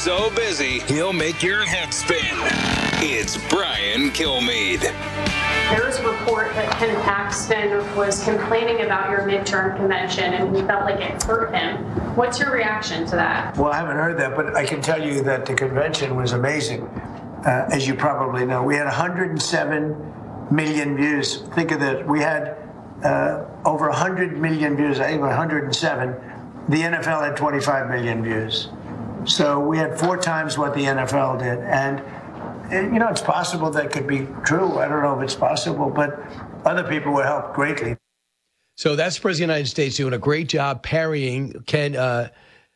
so busy, he'll make your head spin. It's Brian Kilmeade. There was a report that Ken Paxton was complaining about your midterm convention and he felt like it hurt him. What's your reaction to that? Well, I haven't heard that, but I can tell you that the convention was amazing. As you probably know, we had 107 million views. Think of that. We had over 100 million views, I think 107. The NFL had 25 million views. So we had 4 times what the NFL did. And it's possible that could be true. I don't know if it's possible, but other people were helped greatly. So that's the President of the United States doing a great job parrying Ken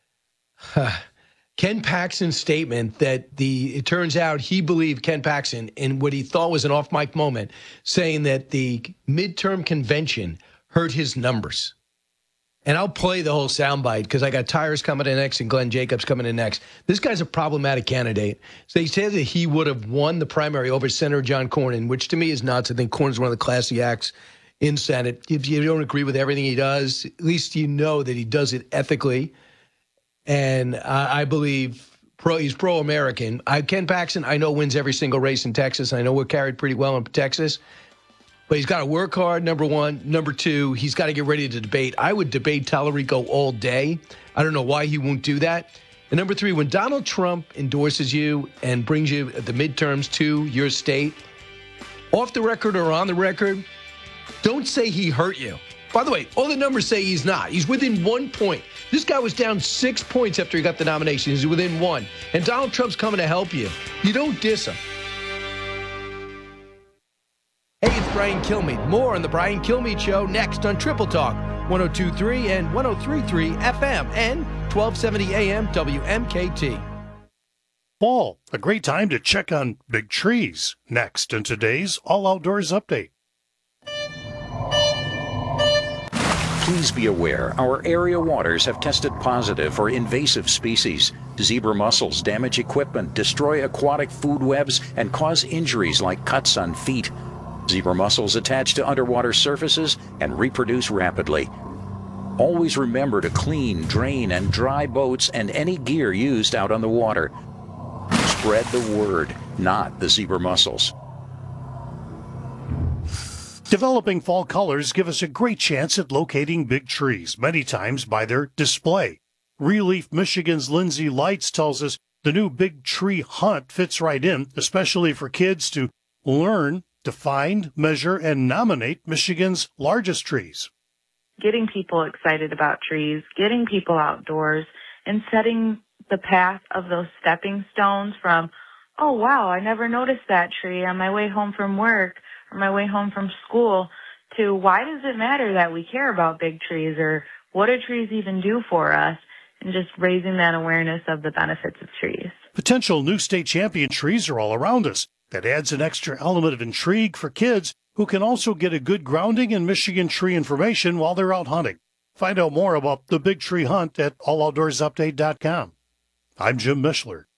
Paxton's statement that it turns out he believed Ken Paxton in what he thought was an off-mic moment, saying that the midterm convention hurt his numbers. And I'll play the whole soundbite because I got Tyrus coming in next and Glenn Jacobs coming in next. This guy's a problematic candidate. So he says that he would have won the primary over Senator John Cornyn, which to me is nuts. I think Cornyn's one of the classy acts in Senate. If you don't agree with everything he does, at least you know that he does it ethically. And I believe he's pro-American. Ken Paxton, I know, wins every single race in Texas. I know we're carried pretty well in Texas. But he's got to work hard, number one. Number two, he's got to get ready to debate. I would debate Tallarico all day. I don't know why he won't do that. And number three, when Donald Trump endorses you and brings you at the midterms to your state, off the record or on the record, don't say he hurt you. By the way, all the numbers say he's not. He's within 1 point. This guy was down 6 points after he got the nomination. He's within 1. And Donald Trump's coming to help you. You don't diss him. Hey, it's Brian Kilmeade. More on The Brian Kilmeade Show next on Triple Talk, 102.3 and 103.3 FM and 1270 AM WMKT. Fall, a great time to check on big trees. Next in today's All Outdoors Update. Please be aware, our area waters have tested positive for invasive species. Zebra mussels damage equipment, destroy aquatic food webs, and cause injuries like cuts on feet. Zebra mussels attach to underwater surfaces and reproduce rapidly. Always remember to clean, drain, and dry boats and any gear used out on the water. Spread the word, not the zebra mussels. Developing fall colors give us a great chance at locating big trees, many times by their display. Relief Michigan's Lindsay Lights tells us the new Big Tree Hunt fits right in, especially for kids to learn to find, measure, and nominate Michigan's largest trees. Getting people excited about trees, getting people outdoors, and setting the path of those stepping stones from, oh, wow, I never noticed that tree on my way home from work or my way home from school, to why does it matter that we care about big trees, or what do trees even do for us, and just raising that awareness of the benefits of trees. Potential new state champion trees are all around us. That adds an extra element of intrigue for kids who can also get a good grounding in Michigan tree information while they're out hunting. Find out more about the Big Tree Hunt at alloutdoorsupdate.com. I'm Jim Mishler.